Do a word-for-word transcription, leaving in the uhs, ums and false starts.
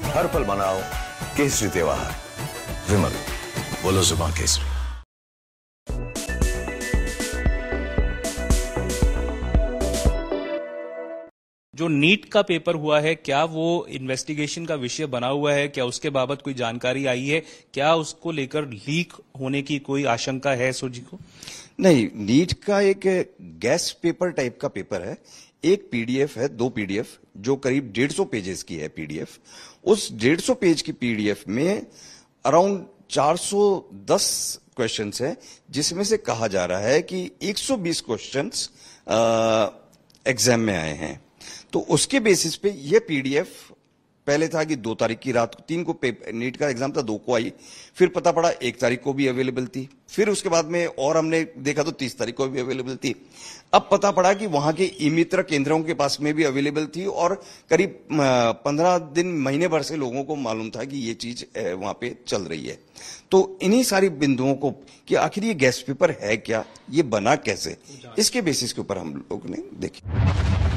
हर पल मनाओ केसरी त्योहार। विमल, बोलो जुबान केसरी। जो नीट का पेपर हुआ है, क्या वो इन्वेस्टिगेशन का विषय बना हुआ है? क्या उसके बाबत कोई जानकारी आई है? क्या उसको लेकर लीक होने की कोई आशंका है सुरजी को? नहीं, नीट का एक गैस पेपर टाइप का पेपर है। एक पीडीएफ है, दो पीडीएफ जो करीब डेढ़ सौ पेजेस की है पीडीएफ। उस डेढ़ सौ पेज की पीडीएफ में अराउंड चार सौ दस क्वेश्चंस है, जिसमें से कहा जा रहा है कि एक सौ बीस क्वेश्चंस एग्जाम में आए हैं। तो उसके बेसिस पे ये पीडीएफ पहले था कि दो तारीख की रात को, तीन को नीट का एग्जाम था, दो को आई, फिर पता पड़ा एक तारीख को भी अवेलेबल थी, फिर उसके बाद में और हमने देखा तो तीस तारीख को भी अवेलेबल थी। अब पता पड़ा कि वहां के ई मित्र केंद्रों के पास में भी अवेलेबल थी और करीब पंद्रह दिन महीने भर से लोगों को मालूम था कि ये चीज वहां पे चल रही है। तो इन्हीं सारी बिंदुओं को कि आखिर ये गैस पेपर है क्या, ये बना कैसे, इसके बेसिस के ऊपर हम लोग ने देखी।